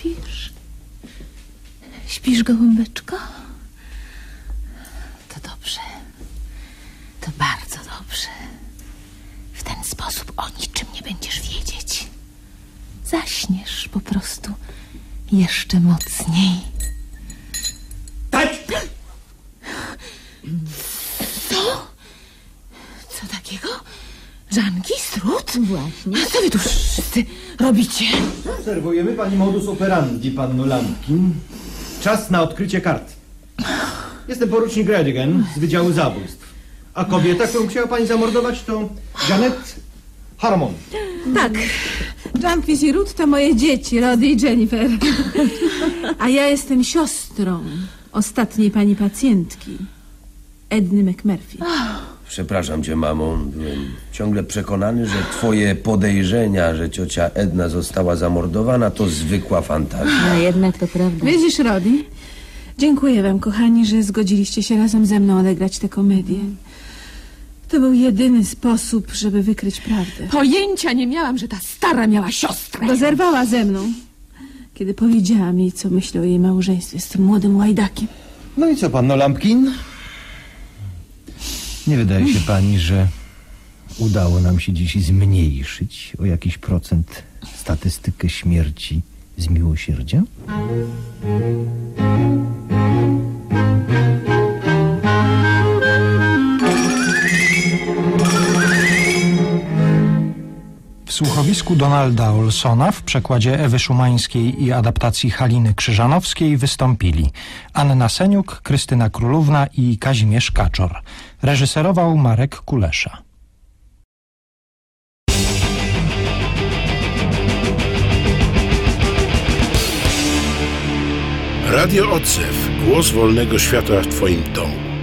Śpisz? Śpisz, gołąbeczko? To dobrze. To bardzo dobrze. W ten sposób o niczym nie będziesz wiedzieć. Zaśniesz po prostu jeszcze mocniej. Tak! Co? Co takiego? Żanki, Strut? Właśnie. A co wy tu wszyscy robicie? Obserwujemy pani modus operandi, panno Lampkin. Czas na odkrycie kart. Jestem porucznik Redigan z Wydziału Zabójstw. A kobieta, którą chciała pani zamordować, to Janet Harmon. Tak. Jumpis i Ruth to moje dzieci, Roddy i Jennifer. A ja jestem siostrą ostatniej pani pacjentki, Edny McMurphy. Przepraszam cię, mamo. Byłem ciągle przekonany, że twoje podejrzenia, że ciocia Edna została zamordowana, to zwykła fantazja. No jednak to prawda. Widzisz, Roddy? Dziękuję wam, kochani, że zgodziliście się razem ze mną odegrać tę komedię. To był jedyny sposób, żeby wykryć prawdę. Pojęcia nie miałam, że ta stara miała siostrę. Bo zerwała ze mną, kiedy powiedziałam jej, co myślę o jej małżeństwie z tym młodym łajdakiem. No i co, panno Lampkin? Nie wydaje się pani, że udało nam się dziś zmniejszyć o jakiś procent statystykę śmierci z miłosierdzia? W słuchowisku Donalda Olsona w przekładzie Ewy Szumańskiej i adaptacji Haliny Krzyżanowskiej wystąpili Anna Seniuk, Krystyna Królówna i Kazimierz Kaczor. Reżyserował Marek Kulesza. Radio Odzew. Głos wolnego świata w twoim domu.